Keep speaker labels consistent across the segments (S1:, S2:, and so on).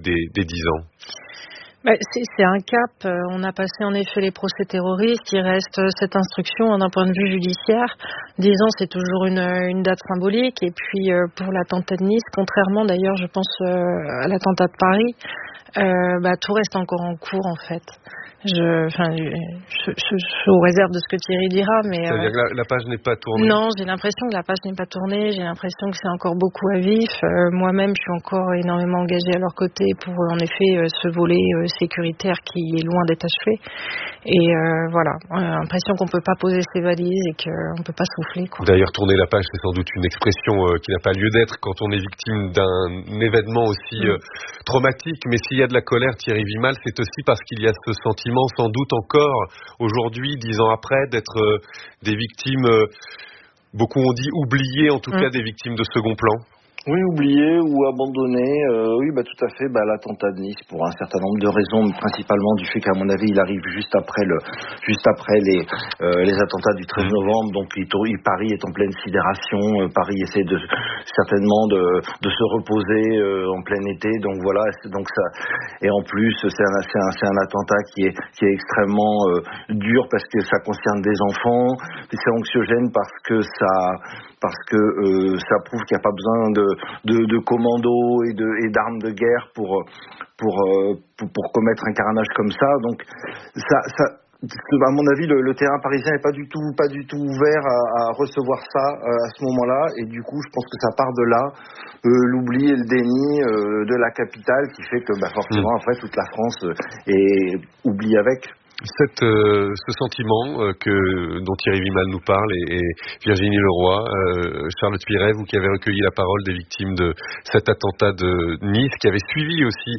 S1: des 10 ans?
S2: C'est un cap. On a passé en effet les procès terroristes. Il reste cette instruction d'un point de vue judiciaire. 10 ans, c'est toujours une date symbolique. Et puis pour l'attentat de Nice, contrairement d'ailleurs, je pense à l'attentat de Paris, tout reste encore en cours en fait. Sous réserve de ce que Thierry dira, mais
S1: c'est-à-dire que la page n'est pas tournée.
S2: Non, j'ai l'impression que la page n'est pas tournée. J'ai l'impression que c'est encore beaucoup à vif. Moi-même, je suis encore énormément engagée à leur côté pour en effet ce volet sécuritaire qui est loin d'être achevé. Et voilà, on a l'impression qu'on peut pas poser ses valises et qu'on peut pas souffler, quoi.
S1: D'ailleurs, tourner la page, c'est sans doute une expression qui n'a pas lieu d'être quand on est victime d'un événement aussi traumatique. Mais s'il y a de la colère, Thierry Vimal, c'est aussi parce qu'il y a ce sentiment, sans doute encore aujourd'hui, 10 ans après, d'être des victimes, beaucoup ont dit oubliées, en tout cas des victimes de second plan.
S3: Oui, oublié ou abandonné. Tout à fait. L'attentat de Nice, pour un certain nombre de raisons, mais principalement du fait qu'à mon avis, il arrive juste après les attentats du 13 novembre. Donc, Paris est en pleine sidération. Paris essaie certainement de se reposer en plein été. Donc voilà. Donc ça. Et en plus, c'est un attentat qui est extrêmement dur parce que ça concerne des enfants. Puis c'est anxiogène parce que ça prouve qu'il n'y a pas besoin de commandos et d'armes de guerre pour commettre un carnage comme ça. Donc à mon avis, le terrain parisien n'est pas du tout ouvert à recevoir ça à ce moment-là. Et du coup, je pense que ça part de là, l'oubli et le déni de la capitale, qui fait que forcément après toute la France est oubliée avec.
S1: Ce sentiment dont Thierry Vimal nous parle et Virginie Leroy, Charlotte Piret, vous qui avez recueilli la parole des victimes de cet attentat de Nice, qui avait suivi aussi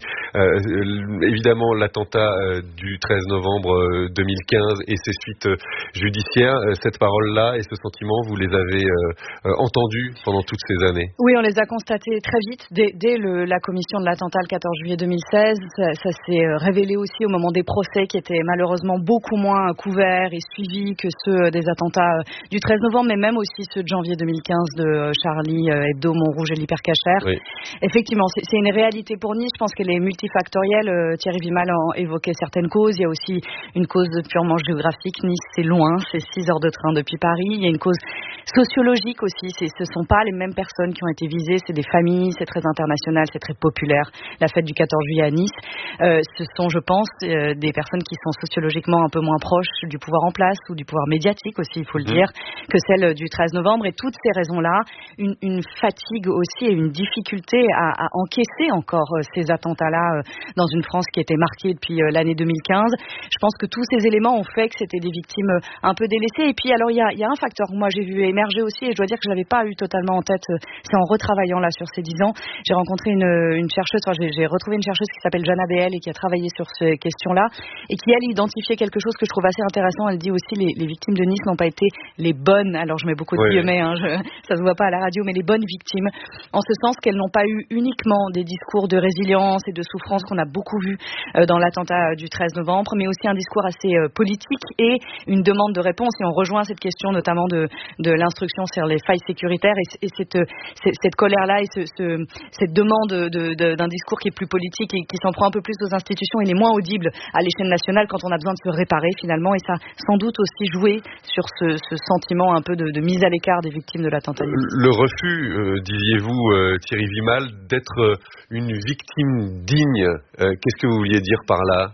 S1: évidemment l'attentat du 13 novembre 2015 et ses suites judiciaires, cette parole-là et ce sentiment, vous les avez entendus pendant toutes ces années?
S4: Oui, on les a constatés très vite, dès la commission de l'attentat le 14 juillet 2016. Ça s'est révélé aussi au moment des procès qui étaient malheureusement beaucoup moins couverts et suivis que ceux des attentats du 13 novembre, mais même aussi ceux de janvier 2015 de Charlie Hebdo, Montrouge et l'Hypercacher.
S1: Oui.
S4: Effectivement, c'est une réalité pour Nice. Je pense qu'elle est multifactorielle. Thierry Vimal en évoquait certaines causes. Il y a aussi une cause purement géographique. Nice, c'est loin, c'est 6 heures de train depuis Paris. Il y a une cause sociologique aussi. Ce sont pas les mêmes personnes qui ont été visées. C'est des familles, c'est très international, c'est très populaire. La fête du 14 juillet à Nice, ce sont, je pense, des personnes qui sont sociologiquement un peu moins proches du pouvoir en place ou du pouvoir médiatique aussi, il faut le dire, que celle du 13 novembre. Et toutes ces raisons-là, une fatigue aussi et une difficulté à encaisser encore ces attentats-là dans une France qui était marquée depuis l'année 2015. Je pense que tous ces éléments ont fait que c'était des victimes un peu délaissées. Et puis alors il y a un facteur que moi j'ai vu émerger aussi, et je dois dire que je l'avais pas eu totalement en tête. C'est en retravaillant là sur ces 10 ans, j'ai rencontré une chercheuse, j'ai retrouvé une chercheuse qui s'appelle Jana Behel et qui a travaillé sur ces questions-là et qui elle identifiait quelque chose que je trouve assez intéressant. Elle dit aussi les victimes de Nice n'ont pas été les bonnes, alors je mets beaucoup de guillemets, ça se voit pas à la radio, mais les bonnes victimes, en ce sens qu'elles n'ont pas eu uniquement des discours de résilience et de souffrance qu'on a beaucoup vu dans l'attentat du 13 novembre, mais aussi un discours assez politique et une demande de réponse. Et on rejoint cette question notamment de l'instruction sur les failles sécuritaires et cette colère-là et cette demande d'un discours qui est plus politique et qui s'en prend un peu plus aux institutions et les moins audibles à l'échelle nationale quand on a besoin de se réparer finalement. Et ça a sans doute aussi joué sur ce sentiment un peu de mise à l'écart des victimes de l'attentat.
S1: Le refus, disiez-vous, Thierry Vimal, d'être une victime digne, qu'est-ce que vous vouliez dire par là?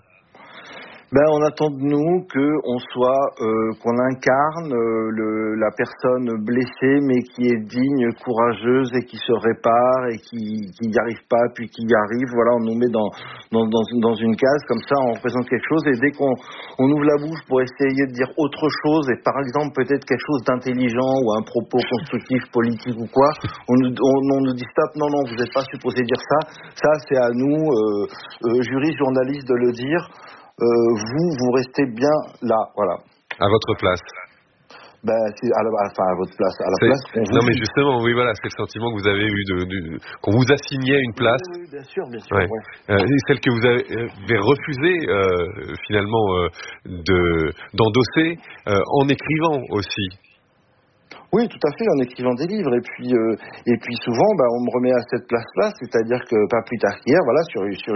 S3: On attend de nous qu'on incarne la personne blessée, mais qui est digne, courageuse et qui se répare et qui n'y arrive pas, puis qui y arrive. Voilà, on nous met dans une case comme ça, on représente quelque chose et dès qu'on ouvre la bouche pour essayer de dire autre chose et par exemple peut-être quelque chose d'intelligent ou un propos constructif, politique ou quoi, on nous dit stop, non, vous n'êtes pas supposé dire ça. Ça, c'est à nous, juristes, journalistes, de le dire. Vous restez bien là, voilà.
S1: À votre place.
S3: C'est à votre place, à la place qu'on vous...
S1: Non mais justement, oui voilà, c'est le sentiment que vous avez eu qu'on vous assignait une place.
S3: Oui, bien sûr.
S1: Ouais. Celle que vous avez refusé finalement d'endosser en écrivant aussi.
S3: Oui, tout à fait, en écrivant des livres. Et puis souvent, on me remet à cette place-là, c'est-à-dire que pas plus tard qu'hier, voilà, sur